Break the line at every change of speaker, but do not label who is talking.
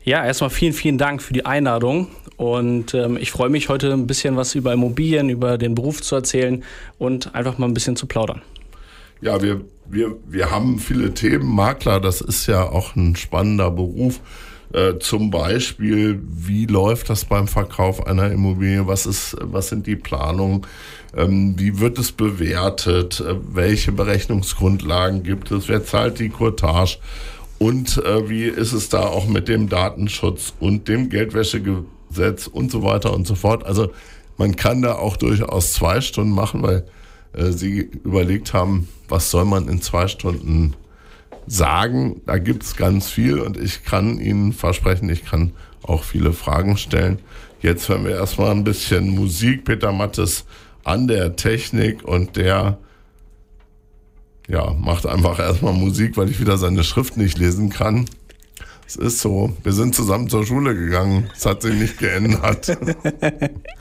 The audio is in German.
Ja, erstmal vielen, vielen Dank für die Einladung und ich freue mich heute ein bisschen was über Immobilien, über den Beruf zu erzählen und einfach mal ein bisschen zu plaudern.
Ja, wir haben viele Themen. Makler, das ist ja auch ein spannender Beruf. Zum Beispiel, wie läuft das beim Verkauf einer Immobilie? Was sind die Planungen? Wie wird es bewertet? Welche Berechnungsgrundlagen gibt es? Wer zahlt die Courtage? Und wie ist es da auch mit dem Datenschutz und dem Geldwäschegesetz und so weiter und so fort? Also man kann da auch durchaus 2 Stunden machen, weil Sie überlegt haben, was soll man in 2 Stunden sagen. Da gibt es ganz viel und ich kann Ihnen versprechen, ich kann auch viele Fragen stellen. Jetzt hören wir erstmal ein bisschen Musik. Peter Mattes an der Technik und der macht einfach erstmal Musik, weil ich wieder seine Schrift nicht lesen kann. Es ist so, wir sind zusammen zur Schule gegangen, es hat sich nicht geändert.